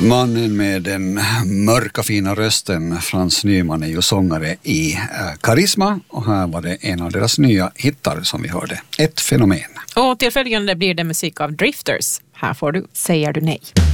Mannen med den mörka fina rösten, Frans Nyman, är ju sångare i Karisma, och här var det en av deras nya hittar som vi hörde, Ett fenomen. Och tillfälligande blir det musik av Drifters. Här får du Säger du nej.